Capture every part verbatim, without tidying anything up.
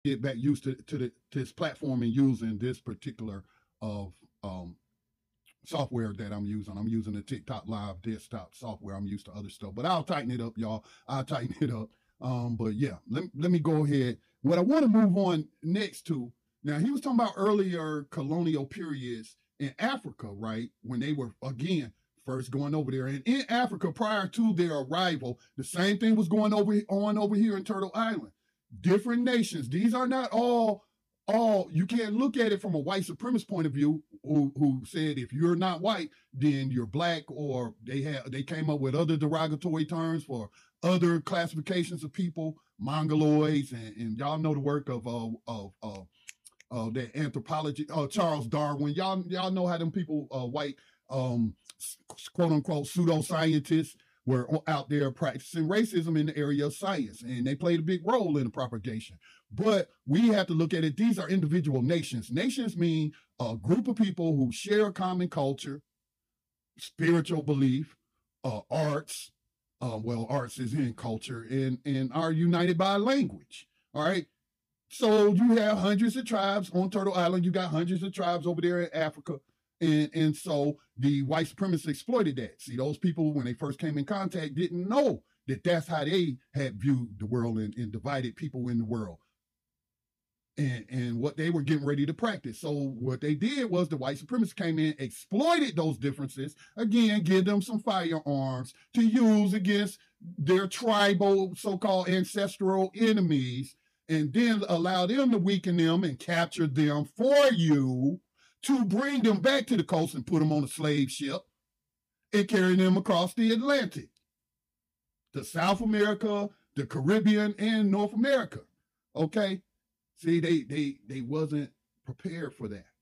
get back used to, to, the, to this platform and using this particular of um, software that I'm using. I'm using the TikTok Live desktop software. I'm used to other stuff, but I'll tighten it up, y'all. I'll tighten it up. Um, but yeah, let, let me go ahead. What I want to move on next to, now he was talking about earlier colonial periods in Africa, right? When they were, again, first going over there. And in Africa, prior to their arrival, the same thing was going over on over here in Turtle Island. Different nations. These are not all, all, you can't look at it from a white supremacist point of view, who, who said if you're not white, then you're black, or they have they came up with other derogatory terms for other classifications of people, mongoloids, and, and y'all know the work of uh, of uh, uh, the anthropology, uh, Charles Darwin. Y'all y'all know how them people, uh, white, um, quote unquote pseudoscientists, were out there practicing racism in the area of science, and they played a big role in the propagation. But we have to look at it. These are individual nations. Nations mean a group of people who share a common culture, spiritual belief, uh, arts. Uh, well, arts is in culture, and, and are united by language. All right. So you have hundreds of tribes on Turtle Island. You got hundreds of tribes over there in Africa. And, and so the white supremacists exploited that. See, those people, when they first came in contact, didn't know that that's how they had viewed the world and, and divided people in the world. And, and what they were getting ready to practice. So what they did was the white supremacists came in, exploited those differences, again, give them some firearms to use against their tribal, so-called ancestral enemies, and then allow them to weaken them and capture them for you, to bring them back to the coast and put them on a slave ship and carry them across the Atlantic to South America, the Caribbean, and North America. Okay? See, they they they wasn't prepared for that.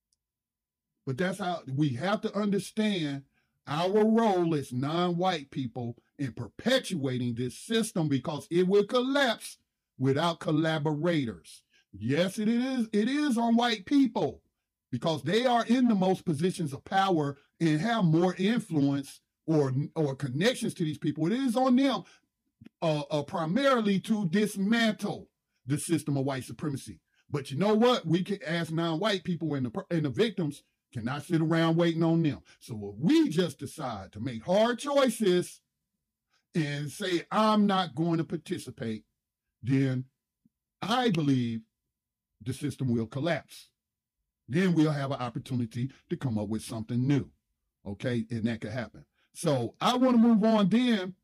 But that's how we have to understand our role as non-white people in perpetuating this system, because it will collapse without collaborators. Yes, it is, it is on white people, because they are in the most positions of power and have more influence or, or connections to these people. It is on them uh, uh, primarily to dismantle the system of white supremacy. But you know what? We can, as non-white people and the, and the victims, cannot sit around waiting on them. So if we just decide to make hard choices and say, I'm not going to participate, then I believe the system will collapse. Then we'll have an opportunity to come up with something new. Okay, and that could happen. So I want to move on then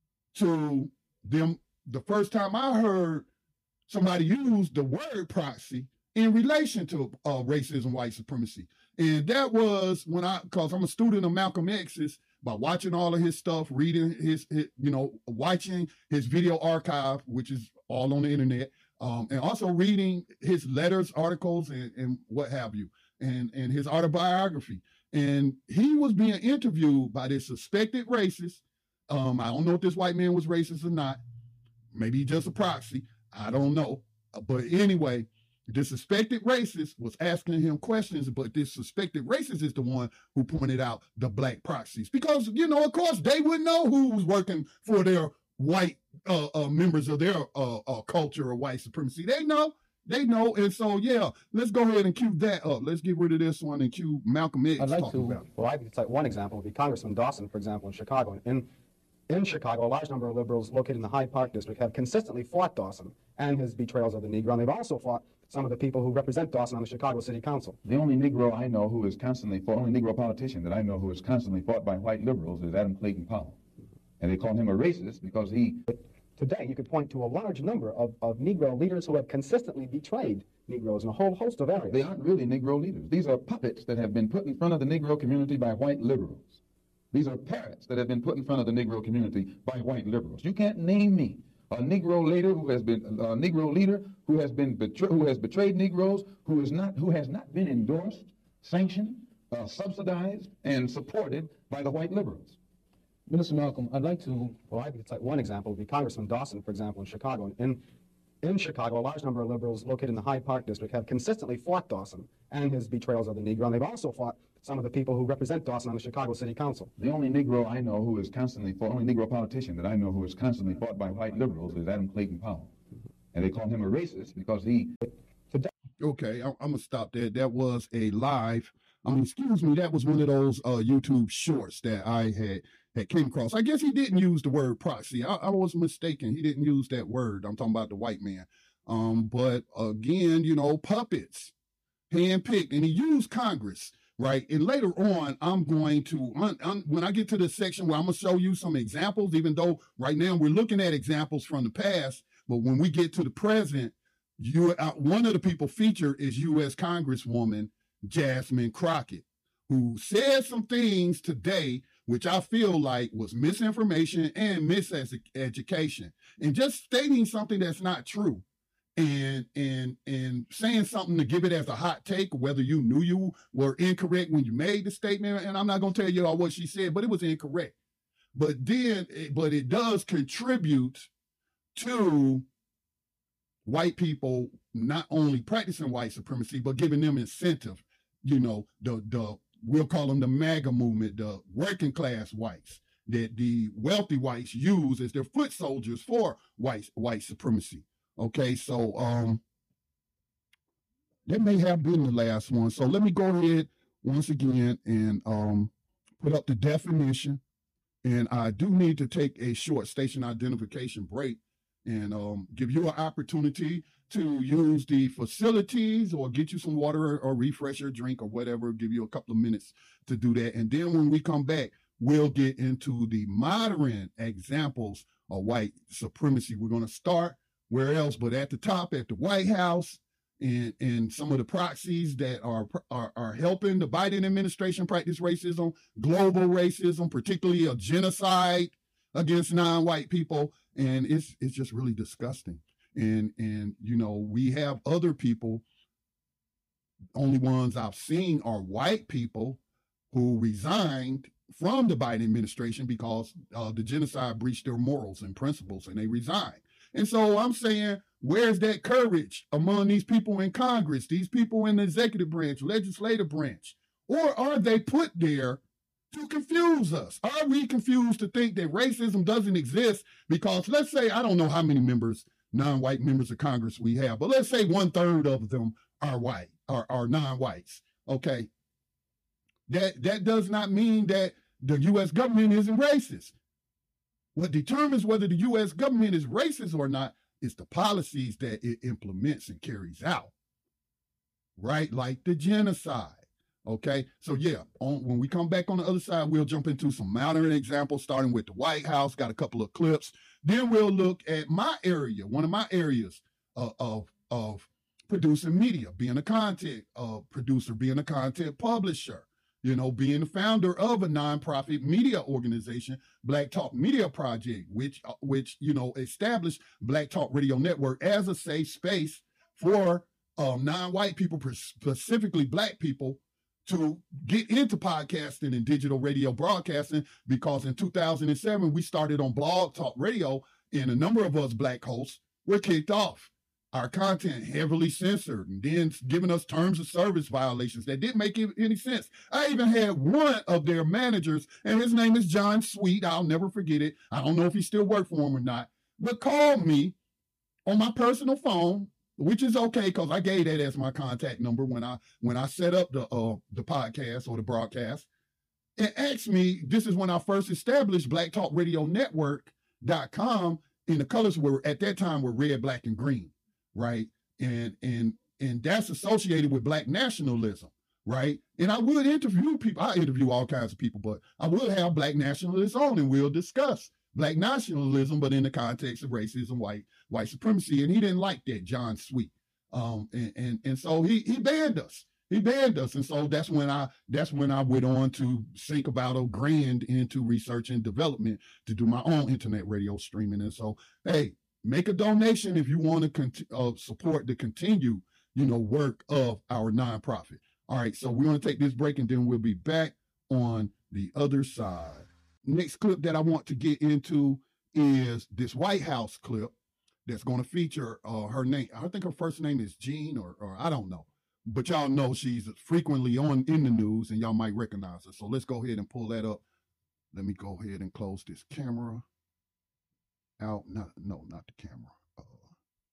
to them. The first time I heard somebody use the word proxy in relation to uh, racism, white supremacy. And that was when I, because I'm a student of Malcolm X's, by watching all of his stuff, reading his, his, you know, watching his video archive, which is all on the internet, um, and also reading his letters, articles, and, and what have you, and, and his autobiography. And he was being interviewed by this suspected racist. Um, I don't know if this white man was racist or not. Maybe just a proxy. I don't know. But anyway, the suspected racist was asking him questions, but this suspected racist is the one who pointed out the black proxies. Because, you know, of course, they would know who was working for their white uh, uh, members of their uh, uh, culture or white supremacy. They know. They know. And so, yeah, let's go ahead and cue that up. Let's get rid of this one and cue Malcolm X. I'd like to, about. well, I could cite one example would be Congressman Dawson, for example, in Chicago. In In Chicago, a large number of liberals located in the Hyde Park district have consistently fought Dawson and his betrayals of the Negro, and they've also fought some of the people who represent Dawson on the Chicago City Council. The only Negro I know who is constantly fought, only Negro politician that I know who is constantly fought by white liberals is Adam Clayton Powell. And they call him a racist because he... But today, you could point to a large number of, of Negro leaders who have consistently betrayed Negroes in a whole host of areas. They aren't really Negro leaders. These are puppets that have been put in front of the Negro community by white liberals. These are parrots that have been put in front of the Negro community by white liberals. You can't name me a Negro leader who has been a Negro leader who has been betray, who has betrayed Negroes, who is not who has not been endorsed, sanctioned, uh, subsidized, and supported by the white liberals. Minister Malcolm, I'd like to, well, I could cite one example would be Congressman Dawson, for example, in Chicago. In In Chicago, a large number of liberals located in the Hyde Park district have consistently fought Dawson and his betrayals of the Negro, and they've also fought some of the people who represent Dawson on the Chicago City Council. The only Negro I know who is constantly fought, only Negro politician that I know who is constantly fought by white liberals is Adam Clayton Powell. And they call him a racist because he Okay, I, I'm gonna stop there. That was a live. I mean, excuse me. That was one of those uh, YouTube shorts that I had had came across. I guess he didn't use the word proxy. I, I was mistaken. He didn't use that word. I'm talking about the white man. Um, but again, you know, puppets, handpicked, and he used Congress, right? And later on, I'm going to un, un, when I get to the section where I'm gonna show you some examples. Even though right now we're looking at examples from the past, but when we get to the present. You, uh, one of the people featured is U S Congresswoman Jasmine Crockett, who said some things today which I feel like was misinformation and miseducation, and just stating something that's not true, and and and saying something to give it as a hot take, whether you knew you were incorrect when you made the statement. And I'm not going to tell you all what she said, but it was incorrect. But then, but it does contribute to white people not only practicing white supremacy, but giving them incentive. You know, the the we'll call them the MAGA movement, the working class whites that the wealthy whites use as their foot soldiers for white white supremacy. Okay, so um, that may have been the last one. So let me go ahead once again and um, put up the definition. And I do need to take a short station identification break and um, give you an opportunity to use the facilities or get you some water or, or refresh your drink or whatever, give you a couple of minutes to do that. And then when we come back, we'll get into the modern examples of white supremacy. We're going to start where else but at the top, at the White House, and, and some of the proxies that are, are, are helping the Biden administration practice racism, global racism, particularly a genocide against non-white people. And it's it's just really disgusting. And, and you know, we have other people, only ones I've seen are white people who resigned from the Biden administration because uh, the genocide breached their morals and principles, and they resigned. And so I'm saying, where's that courage among these people in Congress, these people in the executive branch, legislative branch? Or are they put there to confuse us? Are we confused to think that racism doesn't exist? Because let's say, I don't know how many members, non-white members of Congress we have, but let's say one third of them are white, are, are non-whites, okay? That, that does not mean that the U S government isn't racist. What determines whether the U S government is racist or not is the policies that it implements and carries out, right? Like the genocide. Okay, so yeah, on, when we come back on the other side, we'll jump into some modern examples, starting with the White House, got a couple of clips. Then we'll look at my area, one of my areas uh, of, of producing media, being a content uh, producer, being a content publisher, you know, being the founder of a nonprofit media organization, Black Talk Media Project, which, uh, which you know, established Black Talk Radio Network as a safe space for um, non-white people, specifically Black people, to get into podcasting and digital radio broadcasting, because in two thousand seven, we started on Blog Talk Radio, and a number of us Black hosts were kicked off. Our content heavily censored, and then giving us terms of service violations that didn't make any sense. I even had one of their managers, and his name is John Sweet. I'll never forget it. I don't know if he still works for him or not, but called me on my personal phone, which is okay because I gave that as my contact number when I when I set up the uh, the podcast or the broadcast, and asked me, this is when I first established Black Talk Radio Network dot com, and the colors were at that time were red, black, and green, right? And and and that's associated with Black nationalism, right? And I would interview people. I interview all kinds of people, but I would have Black nationalists on, and we'll discuss Black nationalism, but in the context of racism, white white supremacy. And he didn't like that, John Sweet. Um, and, and and so he he banned us. He banned us. And so that's when I that's when I went on to sink about a grand into research and development to do my own internet radio streaming. And so, hey, make a donation if you want to cont- uh, support the continued, you know, work of our nonprofit. All right, so we're going to take this break, and then we'll be back on the other side. Next clip that I want to get into is this White House clip that's going to feature uh, her name. I think her first name is Jean, or, or I don't know. But y'all know she's frequently on in the news, and y'all might recognize her. So let's go ahead and pull that up. Let me go ahead and close this camera out. Not, no, not the camera. Uh, the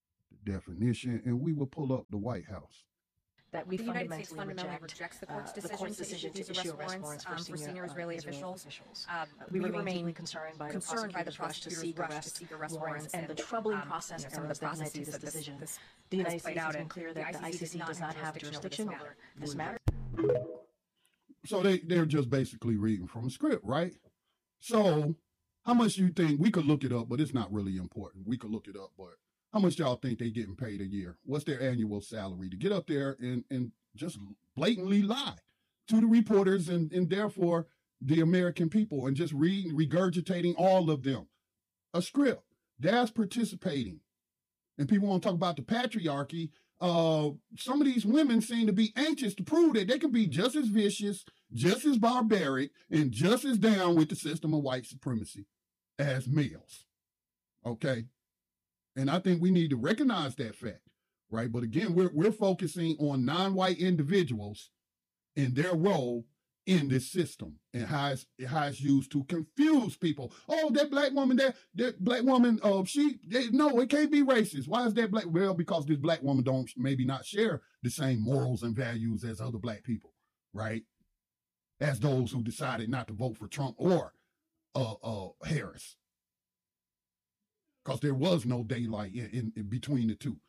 definition, and we will pull up the White House. That we The United States fundamentally fundamentally reject rejects the uh, court's the decision, court's to decision issue to these issue arrest arrest warrants warrants um, for senior uh, Israeli Israeli officials. officials. Um, We we remain remain deeply concerned by the concerned by the prosecutors' rush to prosecutors' seek rush to arrest seek arrest warrants warrants and the and, troubling um, process you know, some of errors the that led to processes this that this- decision. this The has United played States has out, been and clear the that the I C C does not have jurisdiction over this matter. So they, they're just basically reading from a script, right? So how much you think, we could look it up, but it's not really important. We could look it up, but how much y'all think they getting paid a year? What's their annual salary to get up there and, and just blatantly lie to the reporters and, and therefore the American people and just reading, regurgitating all of them? A script. That's participating. And people want to talk about the patriarchy. Uh, some of these women seem to be anxious to prove that they can be just as vicious, just as barbaric, and just as down with the system of white supremacy as males. Okay? And I think we need to recognize that fact, right? But again, we're, we're focusing on non-white individuals and their role in this system and how it's, how it's used to confuse people. Oh, that black woman, that, that black woman, uh, she, they, no, it can't be racist. Why is that black? Well, because this black woman don't maybe not share the same morals and values as other black people, right? As those who decided not to vote for Trump or uh, uh, Harris. Because there was no daylight in, in, in between the two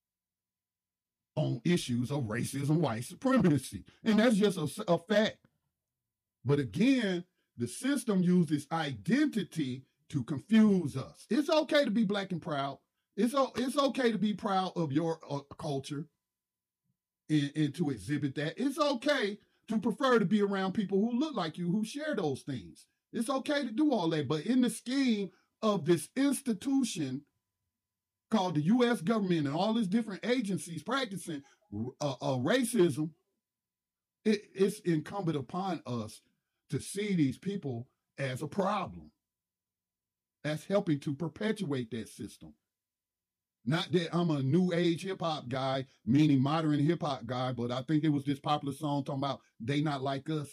on issues of racism, white supremacy. And that's just a, a fact. But again, the system uses identity to confuse us. It's okay to be black and proud. It's, it's okay to be proud of your uh, culture and, and to exhibit that. It's okay to prefer to be around people who look like you, who share those things. It's okay to do all that. But in the scheme of this institution called the U S government and all these different agencies practicing uh, uh, racism, it, it's incumbent upon us to see these people as a problem, as helping to perpetuate that system. Not that I'm a new age hip hop guy, meaning modern hip hop guy, but I think it was this popular song talking about they not like us.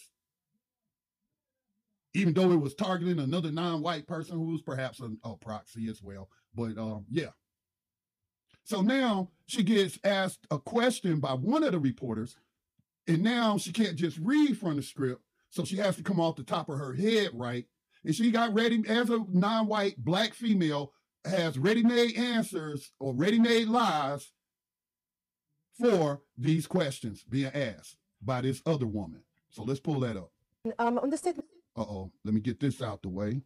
Even though it was targeting another non-white person who was perhaps a, a proxy as well. But um, yeah. So now she gets asked a question by one of the reporters, and now she can't just read from the script. So she has to come off the top of her head, right? And she got ready, as a non-white black female, has ready-made answers or ready-made lies for these questions being asked by this other woman. So let's pull that up. Um, on the statement, Uh-oh, let me get this out the way.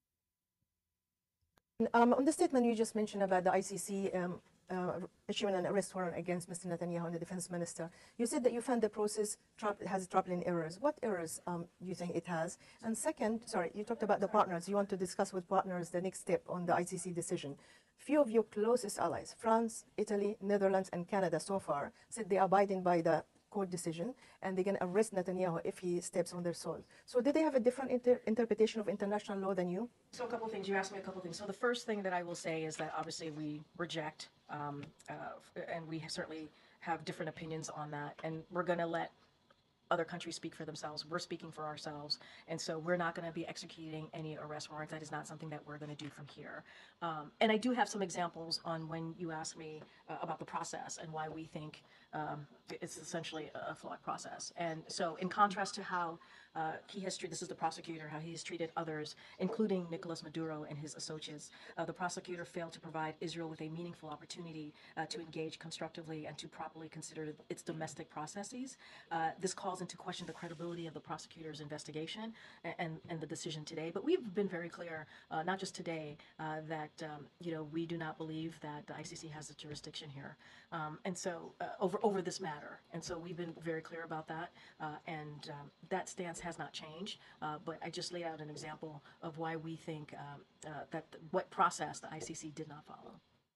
um, on the statement you just mentioned about the I C C um, uh, issuing an arrest warrant against Mister Netanyahu and the defense minister, you said that you found the process has troubling errors. What errors um, do you think it has? And second, sorry, you talked about the partners. You want to discuss with partners the next step on the I C C decision. Few of your closest allies, France, Italy, Netherlands, and Canada so far, said they are abiding by the court decision and they can arrest Netanyahu if he steps on their soil. So did they have a different inter interpretation of international law than you? So a couple of things. You asked me a couple of things. So the first thing that I will say is that obviously we reject, um, uh, and we certainly have different opinions on that. And we're going to let other countries speak for themselves. We're speaking for ourselves. And so we're not going to be executing any arrest warrants. That is not something that we're going to do from here. Um, and I do have some examples on when you asked me uh, about the process and why we think um, it's essentially a flawed process. And so in contrast to how uh, he has treated, this is the prosecutor, how he has treated others, including Nicolas Maduro and his associates, uh, the prosecutor failed to provide Israel with a meaningful opportunity uh, to engage constructively and to properly consider its domestic processes. Uh, this calls into question the credibility of the prosecutor's investigation and, and, and the decision today. But we've been very clear, uh, not just today, uh, that um, you know, we do not believe that the I C C has a jurisdiction here. Um, and so uh, over, over this matter. And so we've been very clear about that. Uh, and um, that stance has not changed. Uh, but I just laid out an example of why we think um, uh, that the, what process the I C C did not follow.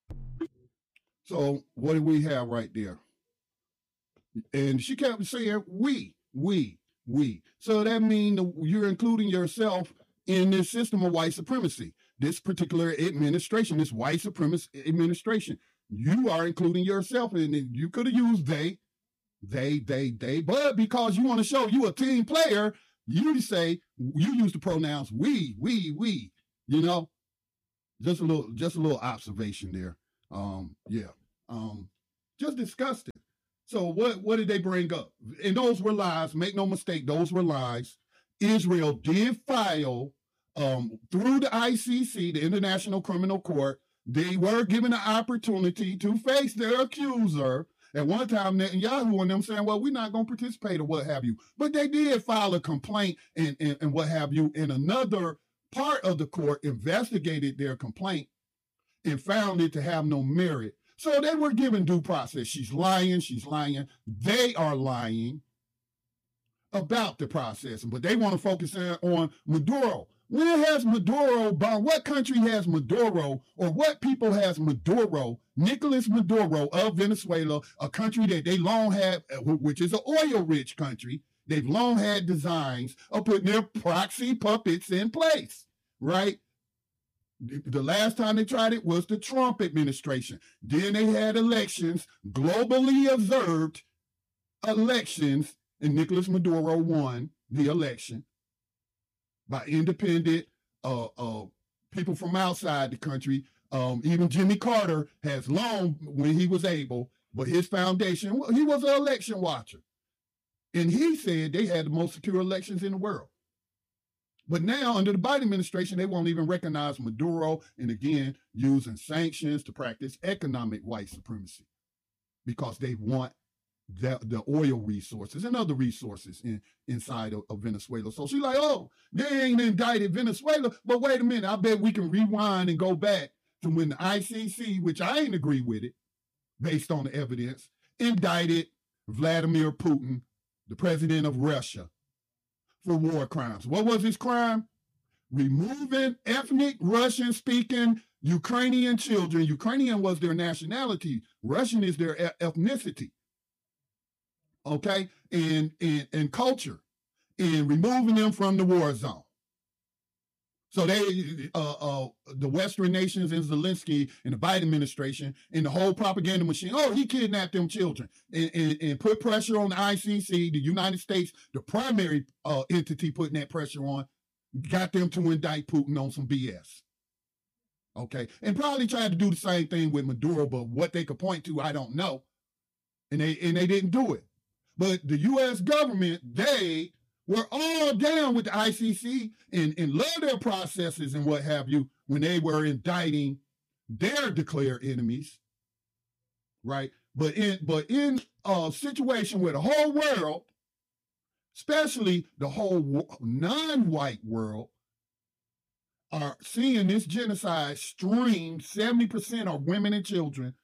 So what do we have right there? And she kept saying, we, we, we. So that means you're including yourself in this system of white supremacy, this particular administration, this white supremacist administration. You are including yourself in it. You could have used they, they, they, they, but because you want to show you a team player, you say, you use the pronouns we, we, we, you know, just a little, just a little observation there. Um, yeah. um, just disgusting. So what, what did they bring up? And those were lies. Make no mistake, those were lies. Israel did file um, through the I C C, the International Criminal Court. They were given an opportunity to face their accuser. At one time, Netanyahu and them saying, well, we're not going to participate or what have you. But they did file a complaint and, and, and what have you. And another part of the court investigated their complaint and found it to have no merit. So they were given due process. She's lying. She's lying. They are lying about the process. But they want to focus on Maduro. When has Maduro, by what country has Maduro, or what people has Maduro, Nicolas Maduro of Venezuela, a country that they long had, which is an oil-rich country, they've long had designs of putting their proxy puppets in place, right? The last time they tried it was the Trump administration. Then they had elections, globally observed elections, and Nicolas Maduro won the election by independent uh, uh, people from outside the country. Um, even Jimmy Carter has long, when he was able, but his foundation, he was an election watcher. And he said they had the most secure elections in the world. But now, under the Biden administration, they won't even recognize Maduro, and again, using sanctions to practice economic white supremacy because they want the, the oil resources and other resources in, inside of, of Venezuela. So she's like, oh, they ain't indicted Venezuela, but wait a minute, I bet we can rewind and go back to when the I C C, which I ain't agree with it, based on the evidence, indicted Vladimir Putin, the president of Russia, for war crimes. What was his crime? Removing ethnic Russian-speaking Ukrainian children. Ukrainian was their nationality. Russian is their e- ethnicity. Okay? And, and, and culture. And removing them from the war zone. So they, uh, uh, the Western nations and Zelensky and the Biden administration and the whole propaganda machine, oh, he kidnapped them children and, and, and put pressure on the I C C, the United States, the primary uh, entity putting that pressure on, got them to indict Putin on some B S. Okay. And probably tried to do the same thing with Maduro, but what they could point to, I don't know. And they, and they didn't do it. But the U S government, they were all down with the I C C and, and love their processes and what have you when they were indicting their declared enemies, right? But in but in a situation where the whole world, especially the whole non-white world, are seeing this genocide streamed, seventy percent are women and children.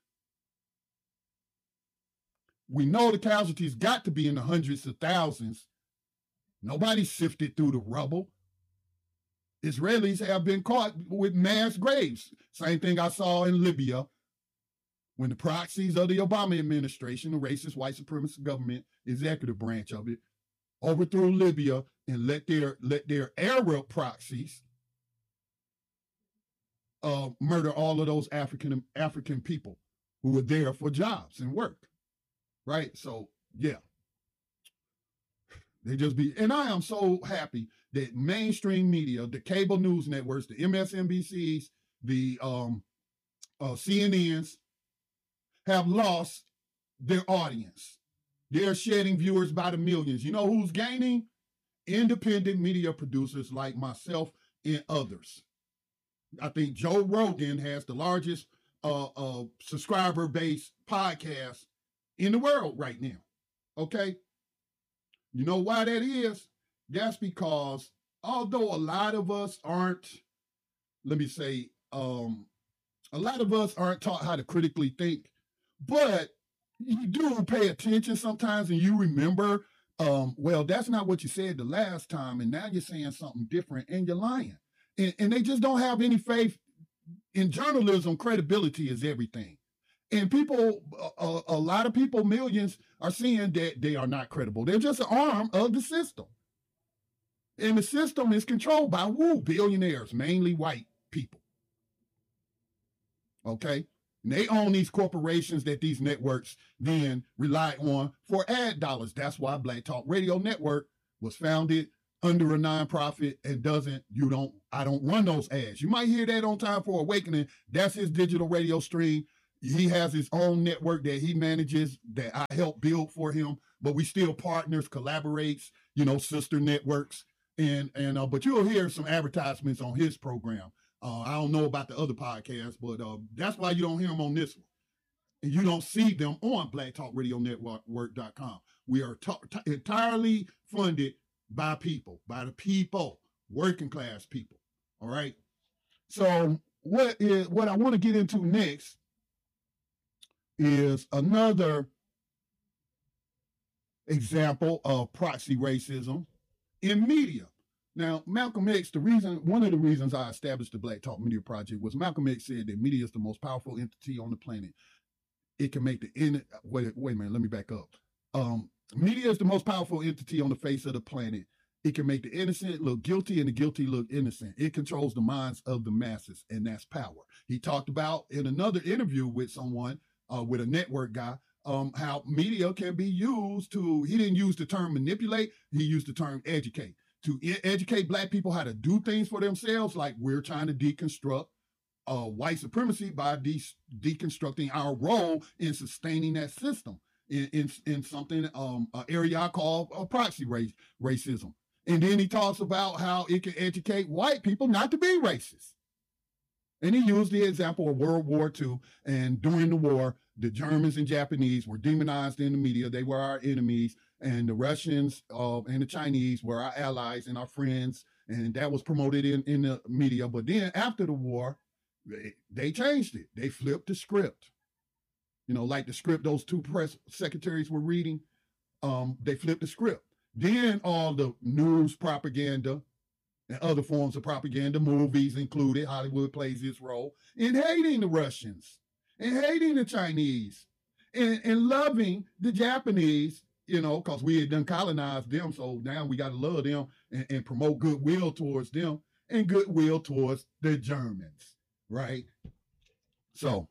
We know the casualties got to be in the hundreds of thousands. Nobody sifted through the rubble. Israelis have been caught with mass graves. Same thing I saw in Libya when the proxies of the Obama administration, the racist white supremacist government, executive branch of it, overthrew Libya and let their let their Arab proxies uh, murder all of those African African people who were there for jobs and work. Right? So, yeah. They just be, and I am so happy that mainstream media, the cable news networks, the M S N B Cs, the um, uh, C N Ns, have lost their audience. They're shedding viewers by the millions. You know who's gaining? Independent media producers like myself and others. I think Joe Rogan has the largest uh, uh, subscriber-based podcast in the world right now. Okay? You know why that is? That's because although a lot of us aren't, let me say, um, a lot of us aren't taught how to critically think, but you do pay attention sometimes and you remember, um, well, that's not what you said the last time, and now you're saying something different and you're lying. And, and they just don't have any faith in journalism. Credibility is everything. And people, a, a lot of people, millions, are seeing that they are not credible. They're just an arm of the system. And the system is controlled by, woo, billionaires, mainly white people. Okay? And they own these corporations that these networks then rely on for ad dollars. That's why Black Talk Radio Network was founded under a nonprofit and doesn't, you don't, I don't run those ads. You might hear that on Time for Awakening. That's his digital radio stream. He has his own network that he manages that I help build for him, but we still partners, collaborates, you know, sister networks. And, and, uh, but you'll hear some advertisements on his program. Uh, I don't know about the other podcasts, but uh, that's why you don't hear them on this one. And you don't see them on black talk radio network dot com. We are t- t- entirely funded by people, by the people, working class people. All right. So what is what I want to get into next is another example of proxy racism in media. Now, Malcolm X, the reason, one of the reasons I established the Black Talk Media Project was Malcolm X said that media is the most powerful entity on the planet. It can make the in wait, wait a minute, let me back up. Um, media is the most powerful entity on the face of the planet. It can make the innocent look guilty and the guilty look innocent. It controls the minds of the masses, and that's power. He talked about in another interview with someone, uh, with a network guy, um, how media can be used to, he didn't use the term manipulate, he used the term educate. To e- educate black people how to do things for themselves, like we're trying to deconstruct uh, white supremacy by de- deconstructing our role in sustaining that system in, in, in something, um, an area I call uh, proxy race, racism. And then he talks about how it can educate white people not to be racist. And he used the example of World War Two. And during the war, the Germans and Japanese were demonized in the media. They were our enemies. And the Russians uh, and the Chinese were our allies and our friends. And that was promoted in, in the media. But then after the war, they, they changed it. They flipped the script. You know, like the script those two press secretaries were reading, um, they flipped the script. Then all the news propaganda and other forms of propaganda, movies included, Hollywood plays its role in hating the Russians and hating the Chinese and, and loving the Japanese, you know, because we had done colonized them. So now we got to love them and, and promote goodwill towards them and goodwill towards the Germans, right? So,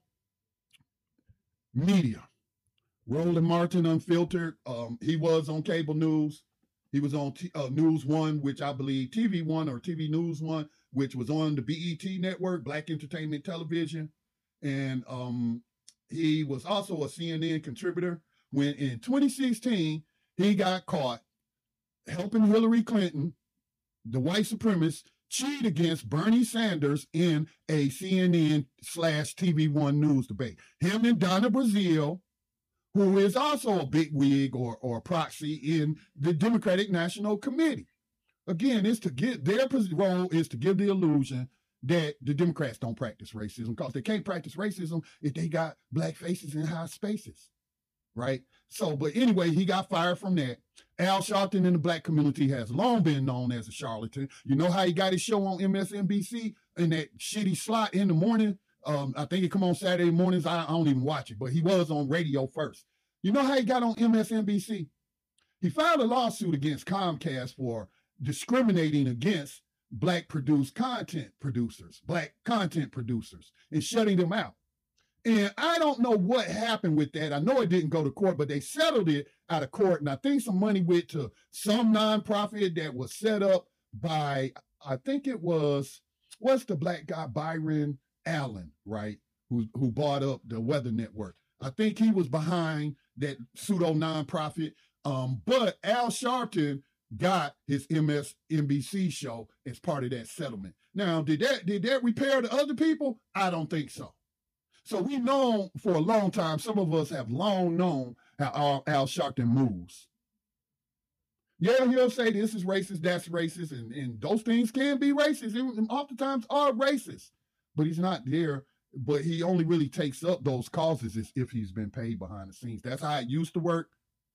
media. Roland Martin Unfiltered, um, he was on cable news. He was on T- uh, News One, which I believe T V One or T V News One, which was on the B E T network, Black Entertainment Television. And um, he was also a C N N contributor when in twenty sixteen, he got caught helping Hillary Clinton, the white supremacist, cheat against Bernie Sanders in a C N N slash T V One news debate. Him and Donna Brazile, who is also a bigwig or, or proxy in the Democratic National Committee. Again, it's to get their role is to give the illusion that the Democrats don't practice racism because they can't practice racism if they got black faces in high spaces, right? So, but anyway, he got fired from that. Al Sharpton in the black community has long been known as a charlatan. You know how he got his show on M S N B C in that shitty slot in the morning? Um, I think it come on Saturday mornings. I, I don't even watch it, but he was on radio first. You know how he got on M S N B C? He filed a lawsuit against Comcast for discriminating against black produced content producers, black content producers, and shutting them out. And I don't know what happened with that. I know it didn't go to court, but they settled it out of court. And I think some money went to some nonprofit that was set up by, I think it was, what's the black guy, Byron Allen, right? Who, who bought up the Weather Network. I think he was behind that pseudo nonprofit. Um, but Al Sharpton got his M S N B C show as part of that settlement. Now, did that did that repair the other people? I don't think so. So we know for a long time, some of us have long known how Al, Al Sharpton moves. Yeah, he'll say this is racist, that's racist, and, and those things can be racist, and oftentimes are racist. But he's not there. But he only really takes up those causes if he's been paid behind the scenes. That's how it used to work.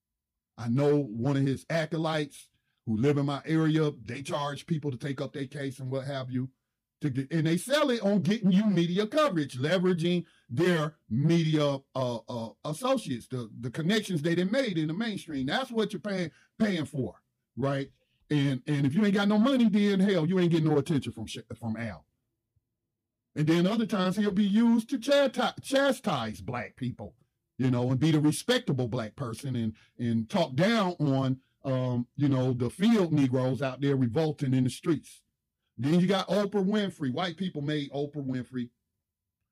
I know one of his acolytes who live in my area, they charge people to take up their case and what have you. To get, and they sell it on getting you media coverage, leveraging their media uh, uh, associates, the, the connections they done made in the mainstream. That's what you're paying paying for, right? And and if you ain't got no money, then hell, you ain't getting no attention from from Al. And then other times he'll be used to chastise, chastise black people, you know, and be the respectable black person and and talk down on, um, you know, the field Negroes out there revolting in the streets. Then you got Oprah Winfrey. White people made Oprah Winfrey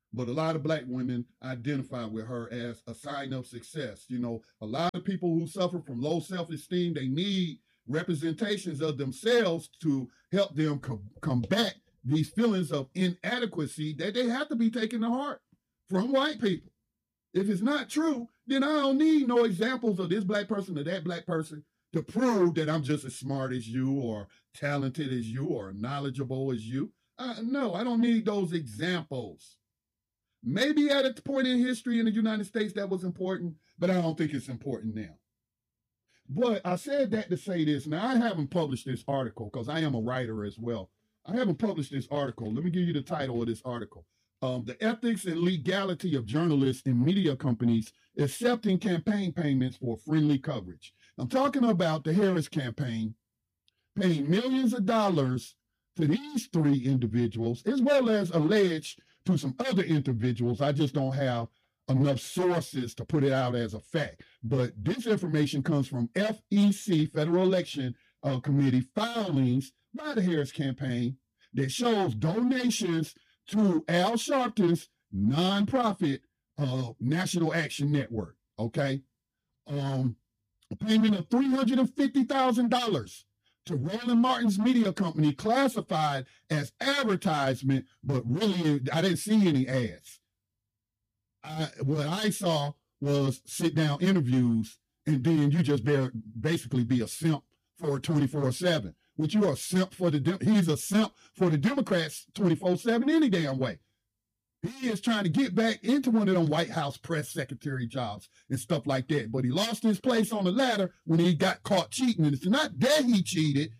But a lot of black women identify with her as a sign of success. You know, a lot of people who suffer from low self-esteem, they need representations of themselves to help them co- combat these feelings of inadequacy that they have to be taken to heart from white people. If it's not true, then I don't need no examples of this black person or that black person to prove that I'm just as smart as you or talented as you or knowledgeable as you. Uh, no, I don't need those examples. Maybe at a point in history in the United States that was important, but I don't think it's important now. But I said that to say this. Now, I haven't published this article because I am a writer as well. I haven't published this article. Let me give you the title of this article. Um, the ethics and legality of journalists and media companies accepting campaign payments for friendly coverage. I'm talking about the Harris campaign paying millions of dollars to these three individuals, as well as alleged to some other individuals. I just don't have enough sources to put it out as a fact. But this information comes from F E C, Federal Election uh, Committee filings by the Harris campaign that shows donations to Al Sharpton's nonprofit uh, National Action Network. Okay, um, a payment of three hundred fifty thousand dollars to Roland Martin's media company, classified as advertisement, but really I didn't see any ads. I, what I saw was sit down interviews, and then you just bear, basically be a simp for twenty-four seven. Which you are a simp for the, he's a simp for the Democrats twenty-four seven any damn way. He is trying to get back into one of them White House press secretary jobs and stuff like that. But he lost his place on the ladder when he got caught cheating. And it's not that he cheated.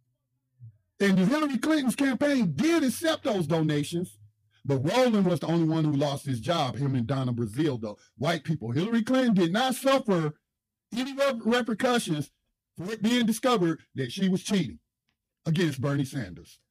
And Hillary Clinton's campaign did accept those donations. But Roland was the only one who lost his job, him and Donna Brazile, the white people. Hillary Clinton did not suffer any repercussions for it being discovered that she was cheating against Bernie Sanders.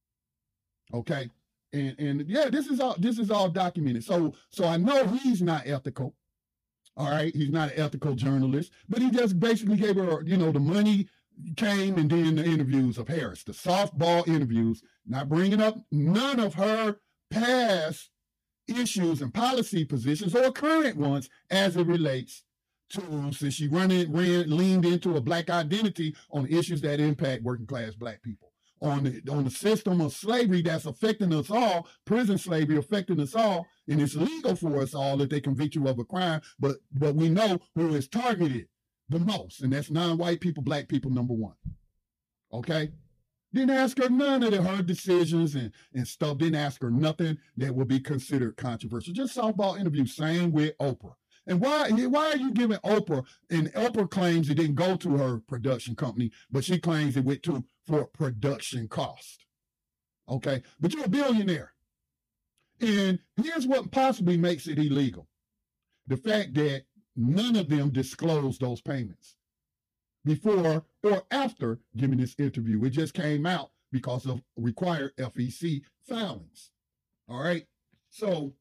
Okay? And and yeah, this is all this is all documented. So so I know he's not ethical. All right, he's not an ethical journalist, but he just basically gave her, you know, the money came and then the interviews of Harris, the softball interviews, not bringing up none of her past issues and policy positions or current ones as it relates to, since she run it, ran, leaned into a black identity on issues that impact working class black people. On the, on the system of slavery that's affecting us all, prison slavery affecting us all, and it's legal for us all if they convict you of a crime, but but we know who is targeted the most, and that's non-white people, black people, number one. Okay? Didn't ask her none of the, her decisions and, and stuff. Didn't ask her nothing that would be considered controversial. Just softball interview, same with Oprah. And why, why are you giving Oprah, and Oprah claims it didn't go to her production company, but she claims it went to for production cost. Okay? But you're a billionaire. And here's what possibly makes it illegal. The fact that none of them disclosed those payments before or after giving this interview. It just came out because of required F E C filings. All right? So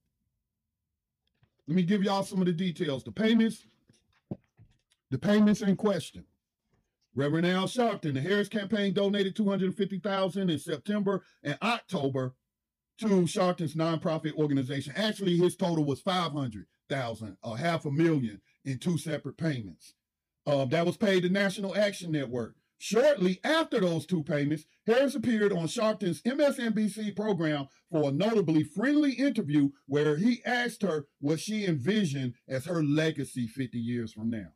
let me give y'all some of the details. The payments, the payments in question. Reverend Al Sharpton, the Harris campaign donated two hundred fifty thousand dollars in September and October to Sharpton's nonprofit organization. Actually, his total was five hundred thousand dollars, a half a million in two separate payments. Uh, that was paid to National Action Network. Shortly after those two payments, Harris appeared on Sharpton's M S N B C program for a notably friendly interview where he asked her what she envisioned as her legacy fifty years from now.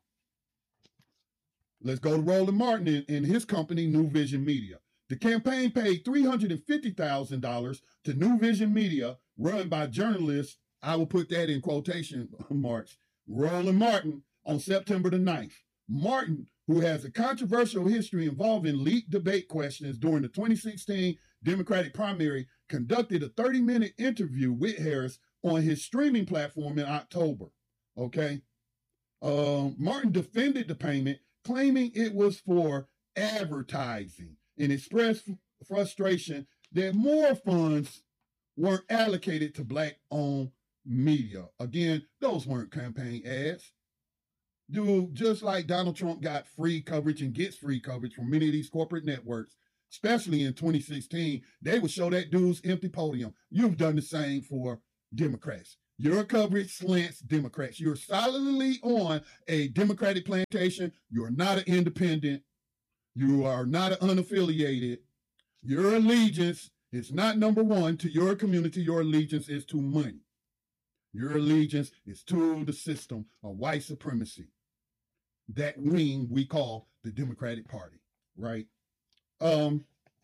Let's go to Roland Martin and, and his company, New Vision Media. The campaign paid three hundred fifty thousand dollars to New Vision Media, run by journalist, I will put that in quotation marks, Roland Martin, on September the ninth. Martin, who has a controversial history involving leaked debate questions during the twenty sixteen Democratic primary, conducted a thirty minute interview with Harris on his streaming platform in October. Okay? Um, Martin defended the payment, claiming it was for advertising, and expressed frustration that more funds weren't allocated to black-owned media. Again, those weren't campaign ads. Dude, just like Donald Trump got free coverage and gets free coverage from many of these corporate networks, especially in twenty sixteen, they would show that dude's empty podium. You've done the same for Democrats. Your coverage slants Democrats. You're solidly on a Democratic plantation. You're not an independent. You are not an unaffiliated. Your allegiance is not number one to your community. Your allegiance is to money. Your allegiance is to the system of white supremacy. That wing we call the Democratic Party, right? Um,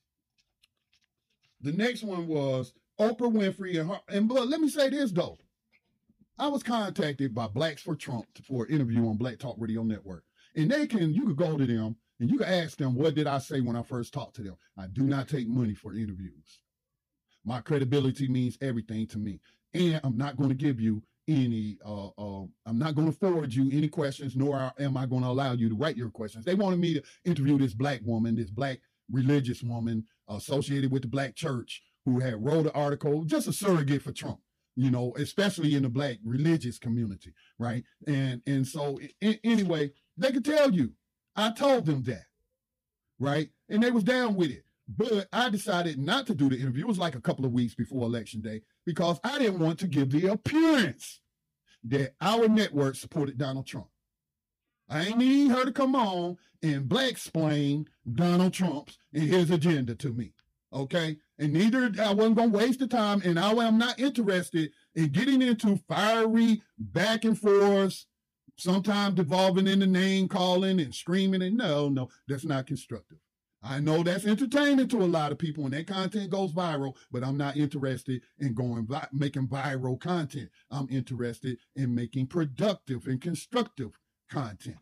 the next one was Oprah Winfrey and her, and but let me say this though. I was contacted by Blacks for Trump for an interview on Black Talk Radio Network. And they can, you could go to them and you can ask them, what did I say when I first talked to them? I do not take money for interviews. My credibility means everything to me. And I'm not going to give you any, uh, uh, I'm not going to forward you any questions, nor am I going to allow you to write your questions. They wanted me to interview this black woman, this black religious woman associated with the black church who had wrote an article, just a surrogate for Trump, you know, especially in the black religious community, right? And and so I- anyway, they could tell you, I told them that, right? And they was down with it. But I decided not to do the interview. It was like a couple of weeks before Election Day because I didn't want to give the appearance that our network supported Donald Trump. I ain't need her to come on and black explain Donald Trump's and his agenda to me. Okay. And neither I wasn't going to waste the time. And I am not interested in getting into fiery back and forth, sometimes devolving into name calling and screaming. And no, no, that's not constructive. I know that's entertaining to a lot of people and that content goes viral, but I'm not interested in going vi- making viral content. I'm interested in making productive and constructive content.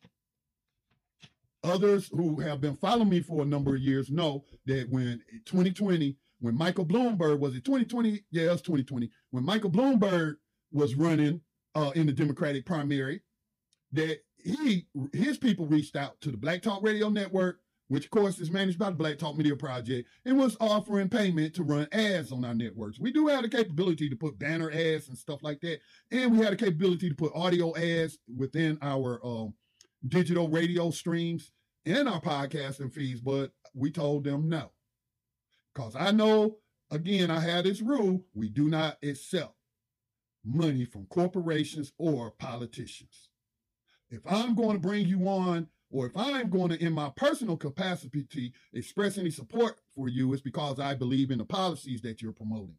Others who have been following me for a number of years know that when twenty twenty, when Michael Bloomberg, was it twenty twenty? Yeah, it was twenty twenty. When Michael Bloomberg was running uh, in the Democratic primary, that he his people reached out to the Black Talk Radio Network, which of course is managed by the Black Talk Media Project, and was offering payment to run ads on our networks. We do have the capability to put banner ads and stuff like that, and we have the capability to put audio ads within our um, digital radio streams and our podcasting feeds, but we told them no. Because I know, again, I have this rule, we do not accept money from corporations or politicians. If I'm going to bring you on, or if I'm going to, in my personal capacity, express any support for you, it's because I believe in the policies that you're promoting.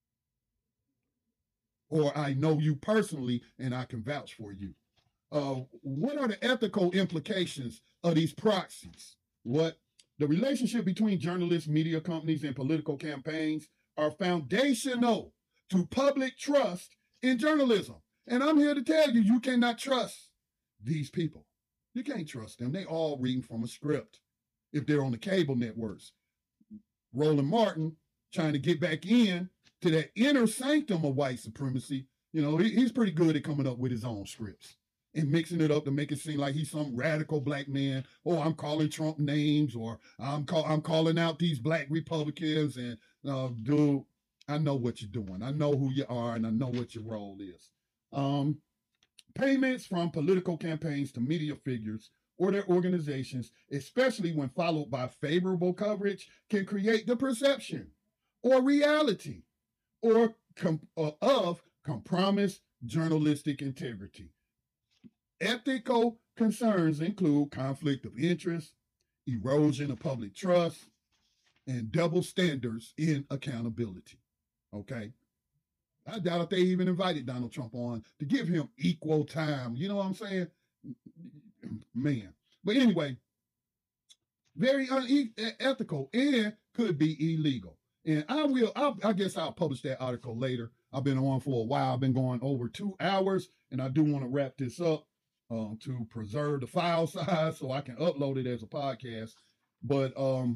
Or I know you personally and I can vouch for you. Uh, what are the ethical implications of these proxies? What the relationship between journalists, media companies, and political campaigns are foundational to public trust in journalism. And I'm here to tell you, you cannot trust these people. You can't trust them. They all reading from a script. If they're on the cable networks, Roland Martin trying to get back in to that inner sanctum of white supremacy, you know, he, he's pretty good at coming up with his own scripts and mixing it up to make it seem like he's some radical black man. Oh, I'm calling Trump names, or I'm call, I'm calling out these black Republicans. And uh, dude, I know what you're doing. I know who you are, and I know what your role is. Um, payments from political campaigns to media figures or their organizations, especially when followed by favorable coverage, can create the perception or reality or com- uh, of compromised journalistic integrity. Ethical concerns include conflict of interest, erosion of public trust, and double standards in accountability. Okay? I doubt if they even invited Donald Trump on to give him equal time. You know what I'm saying? Man. But anyway, very unethical and could be illegal. And I will, I'll, I guess I'll publish that article later. I've been on for a while. I've been going over two hours, and I do want to wrap this up. Um, to preserve the file size so I can upload it as a podcast. But um,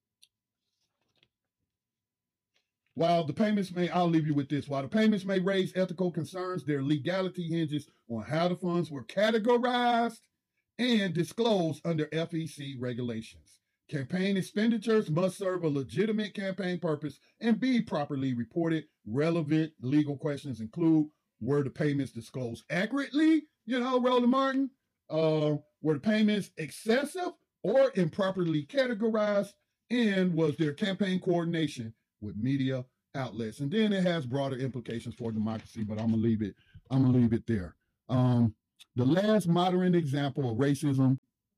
while the payments may, I'll leave you with this. While the payments may raise ethical concerns, their legality hinges on how the funds were categorized and disclosed under F E C regulations. Campaign expenditures must serve a legitimate campaign purpose and be properly reported. Relevant legal questions include, were the payments disclosed accurately? You know, Roland Martin, uh, were the payments excessive or improperly categorized? And was there campaign coordination with media outlets. And then it has broader implications for democracy, but I'm gonna leave it, I'm gonna leave it there. Um, the last modern example of racism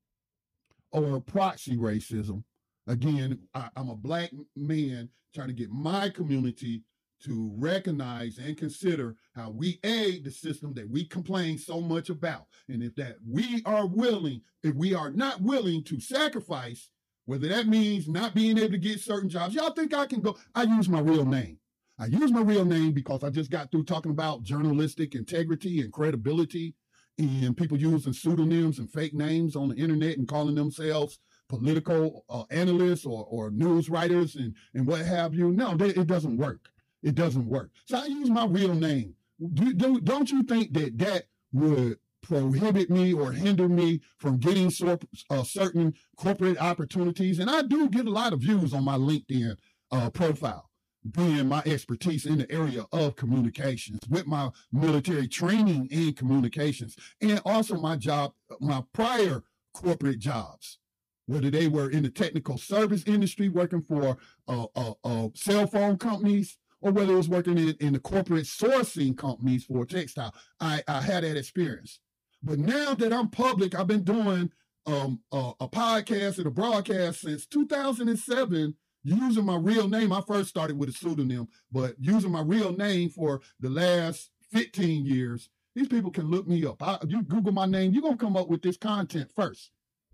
or proxy racism, again, I, I'm a black man trying to get my community to recognize and consider how we aid the system that we complain so much about. And if that we are willing, if we are not willing to sacrifice, whether that means not being able to get certain jobs, y'all think I can go, I use my real name. I use my real name because I just got through talking about journalistic integrity and credibility and people using pseudonyms and fake names on the internet and calling themselves political uh, analysts or, or news writers and, and what have you. No, they, it doesn't work. It doesn't work. So I use my real name. Do, do, don't you think that that would prohibit me or hinder me from getting so, uh, certain corporate opportunities? And I do get a lot of views on my LinkedIn uh, profile, being my expertise in the area of communications with my military training in communications and also my job, my prior corporate jobs, whether they were in the technical service industry working for uh, uh, uh, cell phone companies, or whether it was working in, in the corporate sourcing companies for textile. I, I had that experience. But now that I'm public, I've been doing um, a, a podcast and a broadcast since two thousand seven, using my real name. I first started with a pseudonym, but using my real name for the last fifteen years. These people can look me up. I, you Google my name, you're going to come up with this content first.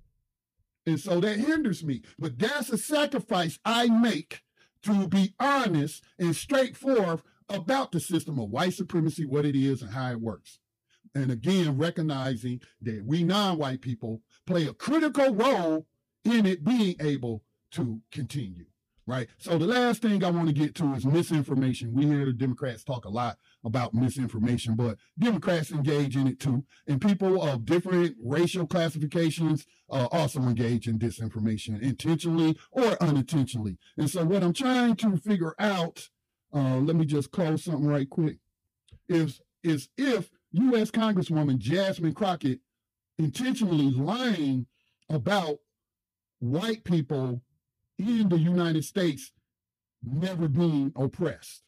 And so that hinders me. But that's a sacrifice I make to be honest and straightforward about the system of white supremacy, what it is and how it works. And again, recognizing that we non-white people play a critical role in it being able to continue, right? So the last thing I want to get to is misinformation. We hear the Democrats talk a lot about misinformation, but Democrats engage in it too. And people of different racial classifications uh, also engage in disinformation intentionally or unintentionally. And so what I'm trying to figure out, uh, let me just close something right quick, is, is if U S Congresswoman Jasmine Crockett intentionally lying about white people in the United States never being oppressed.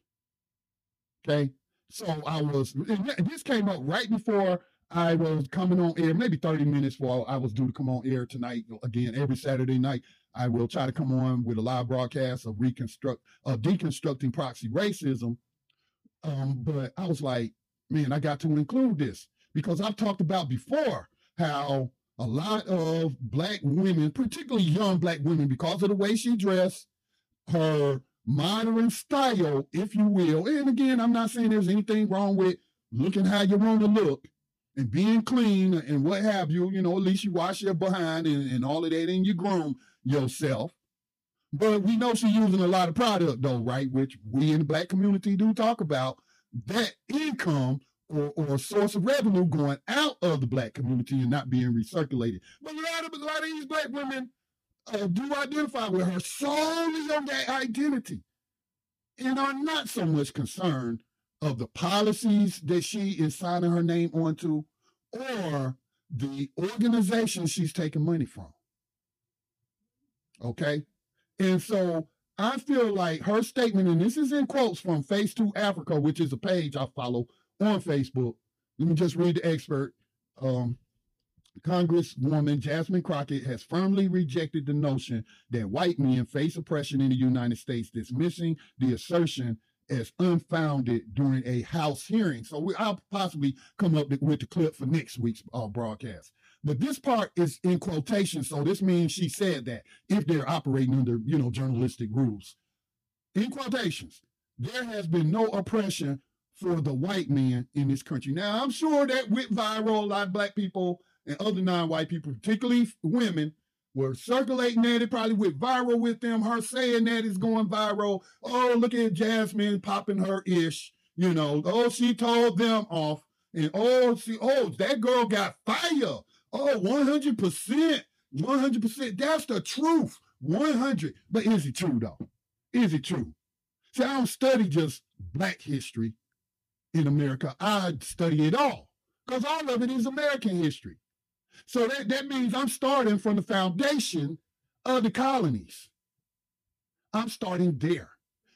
Okay, so I was, and this came up right before I was coming on air, maybe thirty minutes before I was due to come on air tonight. Again, every Saturday night, I will try to come on with a live broadcast of reconstruct, of deconstructing proxy racism. Um, but I was like, man, I got to include this because I've talked about before how a lot of black women, particularly young black women, because of the way she dressed, her modern style, if you will. And again, I'm not saying there's anything wrong with looking how you want to look and being clean and what have you. You know, at least you wash your behind and, and all of that and you groom yourself. But we know she's using a lot of product though, right? Which we in the black community do talk about. That income or, or a source of revenue going out of the black community and not being recirculated. But a lot of, a lot of these black women uh, do identify with her solely on that identity and are not so much concerned of the policies that she is signing her name onto or the organization she's taking money from. Okay? And so I feel like her statement, and this is in quotes from Phase Two Africa, which is a page I follow on Facebook. Let me just read the expert. Um, Congresswoman Jasmine Crockett has firmly rejected the notion that white men face oppression in the United States, dismissing the assertion as unfounded during a House hearing. So we, I'll possibly come up with the clip for next week's uh, broadcast. But this part is in quotation, so this means she said that if they're operating under, you know, journalistic rules. In quotations, there has been no oppression for the white man in this country. Now, I'm sure that went viral. A lot of black people and other non-white people, particularly women, were circulating that. It probably went viral with them. Her saying that is going viral. Oh, look at Jasmine popping her ish. You know, oh, she told them off. And oh, she, oh, that girl got fire. Oh, one hundred percent. one hundred percent. That's the truth. one hundred. But is it true, though? Is it true? See, I don't study just black history in America. I study it all because all of it is American history. So that, that means I'm starting from the foundation of the colonies. I'm starting there.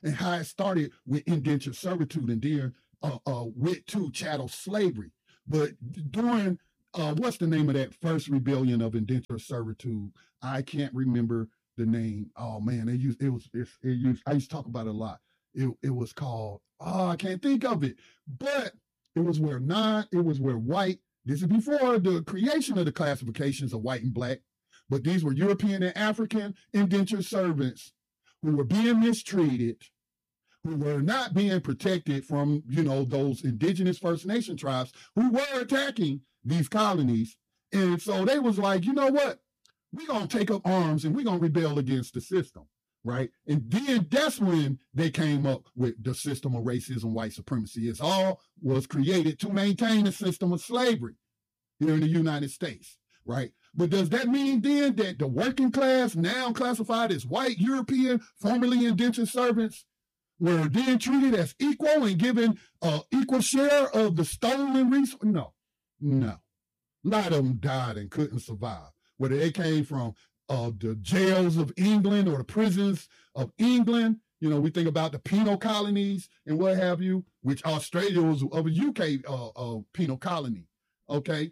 and how it started with indentured servitude and then uh, uh, went to chattel slavery. But during, uh, what's the name of that first rebellion of indentured servitude? I can't remember the name. Oh man, it used, it was, it, it used, I used to talk about it a lot. It, it was called, oh, I can't think of it, but it was where non, it was where white, this is before the creation of the classifications of white and black, but these were European and African indentured servants who were being mistreated, who were not being protected from, you know, those indigenous First Nation tribes who were attacking these colonies. And so they was like, you know what? We're going to take up arms and we're going to rebel against the system, right? And then that's when they came up with the system of racism, white supremacy. It all was created to maintain a system of slavery here in the United States, right? But does that mean then that the working class, now classified as white, European, formerly indentured servants, were then treated as equal and given an equal share of the stolen resources? No, no. A lot of them died and couldn't survive, whether they came from uh, the jails of England or the prisons of England. You know, we think about the penal colonies and what have you, which Australia was of a U K uh, uh, penal colony, okay?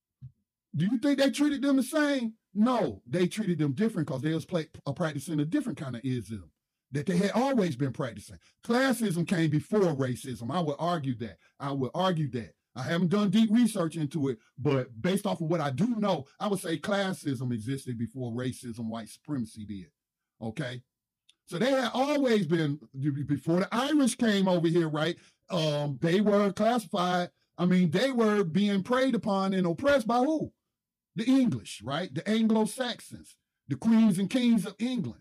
Do you think they treated them the same? No, they treated them different because they was play, uh, practicing a different kind of ism that they had always been practicing. Classism came before racism. I would argue that. I would argue that. I haven't done deep research into it, but based off of what I do know, I would say classism existed before racism, white supremacy did, okay? So they had always been, before the Irish came over here, right, um, they were classified, I mean, they were being preyed upon and oppressed by who? The English, right? The Anglo-Saxons, the queens and kings of England,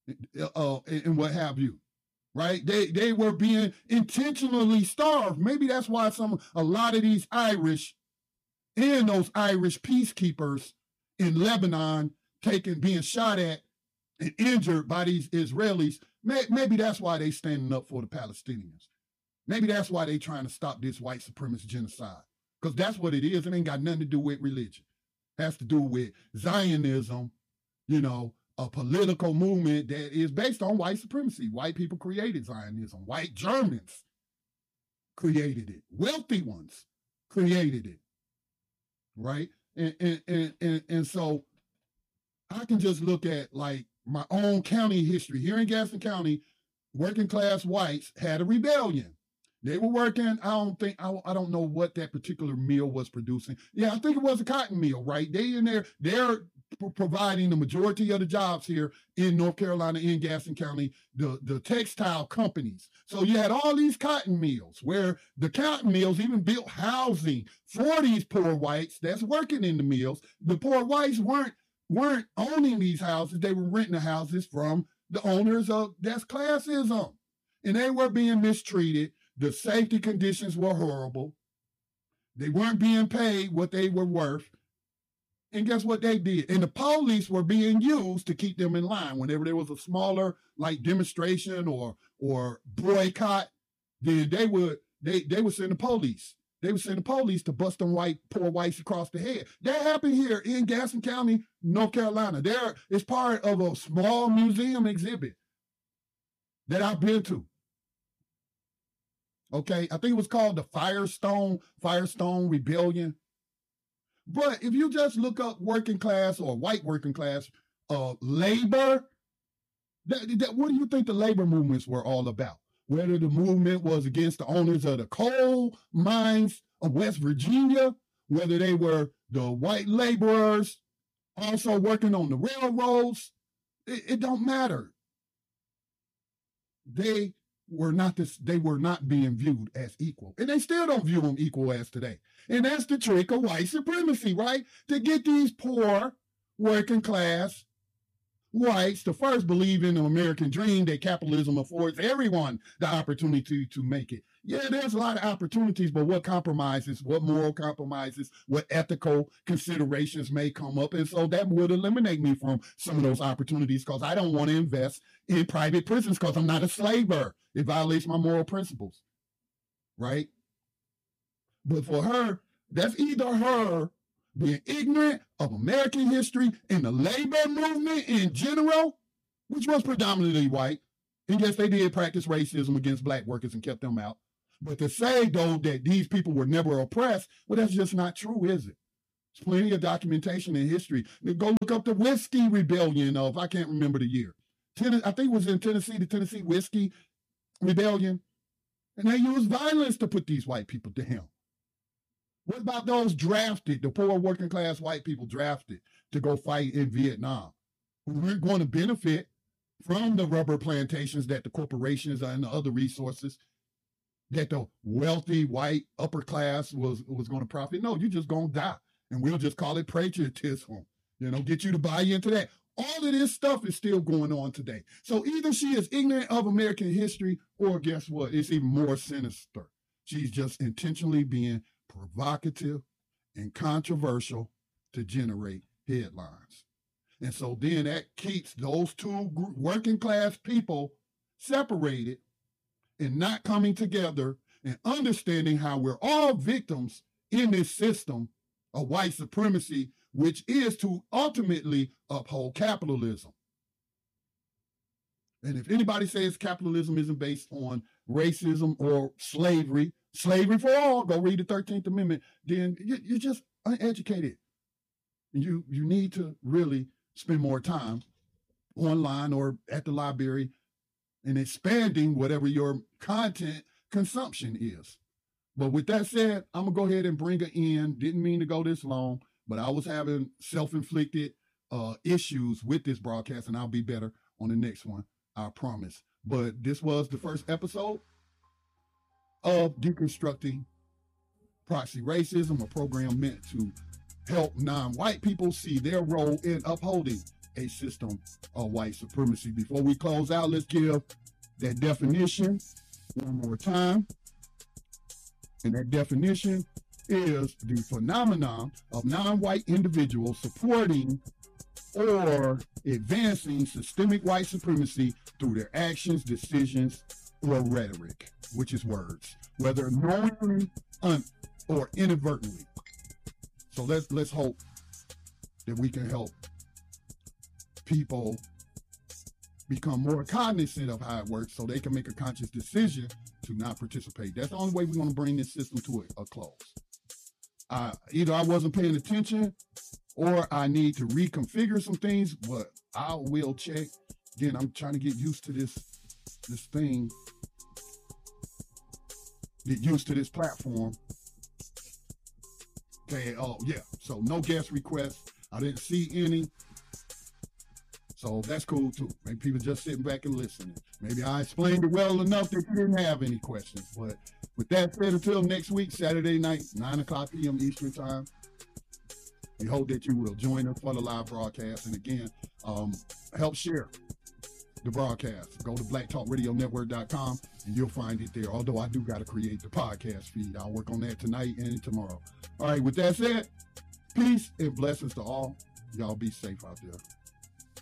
uh, and what have you, right? They they were being intentionally starved. Maybe that's why some a lot of these Irish and those Irish peacekeepers in Lebanon taken, being shot at and injured by these Israelis, may, maybe that's why they standing up for the Palestinians. Maybe that's why they trying to stop this white supremacist genocide, because that's what it is. It ain't got nothing to do with religion. It has to do with Zionism, you know, a political movement that is based on white supremacy. White people created Zionism. White Germans created it. Wealthy ones created it, right? And, and, and, and, and so I can just look at like my own county history. Here in Gaston County, working class whites had a rebellion. They were working, I don't think, I, I don't know what that particular mill was producing. Yeah, I think it was a cotton mill, right? They in there, they're providing the majority of the jobs here in North Carolina, in Gaston County, the, the textile companies. So you had all these cotton mills where the cotton mills even built housing for these poor whites that's working in the mills. The poor whites weren't, weren't owning these houses. They were renting the houses from the owners of, that's classism. And they were being mistreated. The safety conditions were horrible. They weren't being paid what they were worth. And guess what they did? And the police were being used to keep them in line. Whenever there was a smaller like demonstration or or boycott, then they would they they would send the police. They would send the police to bust them white poor whites across the head. That happened here in Gaston County, North Carolina. There is part of a small museum exhibit that I've been to. Okay, I think it was called the Firestone, Firestone Rebellion. But if you just look up working class or white working class uh, labor, that, that, what do you think the labor movements were all about? Whether the movement was against the owners of the coal mines of West Virginia, whether they were the white laborers also working on the railroads, it, it don't matter. They were not this, they were not being viewed as equal. And they still don't view them equal as today. And that's the trick of white supremacy, right? To get these poor, working class whites to first believe in the American dream that capitalism affords everyone the opportunity to make it. Yeah, there's a lot of opportunities, but what compromises, what moral compromises, what ethical considerations may come up. And so that would eliminate me from some of those opportunities because I don't want to invest in private prisons because I'm not a slaver. It violates my moral principles, right? But for her, that's either her being ignorant of American history and the labor movement in general, which was predominantly white, And yes, they did practice racism against black workers and kept them out. But to say, though, that these people were never oppressed, well, that's just not true, is it? There's plenty of documentation in history. Go look up the Whiskey Rebellion of, I can't remember the year. Ten- I think it was in Tennessee, the Tennessee Whiskey Rebellion. And they used violence to put these white people down. What about those drafted, the poor working class white people drafted to go fight in Vietnam, who weren't going to benefit from the rubber plantations that the corporations and the other resources that the wealthy white upper class was, was going to profit? No, you're just going to die. And we'll just call it patriotism, you know, get you to buy into that. All of this stuff is still going on today. So either she is ignorant of American history, or guess what? It's even more sinister. She's just intentionally being provocative and controversial to generate headlines. And so then that keeps those two group, working class people separated and not coming together and understanding how we're all victims in this system of white supremacy, which is to ultimately uphold capitalism. And if anybody says capitalism isn't based on racism or slavery, slavery for all, go read the thirteenth Amendment, then you're just uneducated. You, you need to really spend more time online or at the library and expanding whatever your content consumption is. But with that said, I'm going to go ahead and bring her in. Didn't mean to go this long, but I was having self-inflicted uh, issues with this broadcast, and I'll be better on the next one, I promise. But this was the first episode of Deconstructing Proxy Racism, a program meant to help non-white people see their role in upholding a system of white supremacy. Before we close out, let's give that definition one more time. And that definition is the phenomenon of non-white individuals supporting or advancing systemic white supremacy through their actions, decisions, or rhetoric, which is words, whether knowingly un- or inadvertently. So let's let's hope that we can help people become more cognizant of how it works so they can make a conscious decision to not participate. That's the only way we're going to bring this system to a, a close. Uh, either I wasn't paying attention or I need to reconfigure some things, but I will check. Again, I'm trying to get used to this, this thing, get used to this platform. Okay, oh yeah, so no guest requests. I didn't see any. So that's cool too. Maybe people just sitting back and listening. Maybe I explained it well enough that you didn't have any questions. But with that said, until next week, Saturday night, nine o'clock p.m. Eastern time, we hope that you will join us for the live broadcast. And again, um, help share the broadcast. Go to black talk radio network dot com and you'll find it there. Although I do got to create the podcast feed. I'll work on that tonight and tomorrow. All right, with that said, peace and blessings to all. Y'all be safe out there.